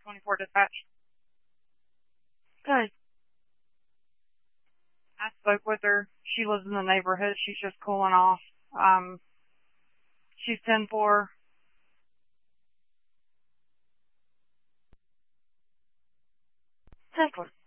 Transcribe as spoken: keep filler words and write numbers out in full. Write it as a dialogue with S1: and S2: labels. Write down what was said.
S1: twenty-four dispatch. Good. I spoke with her. She lives in the neighborhood. She's just cooling off. Um, she's ten four. ten four.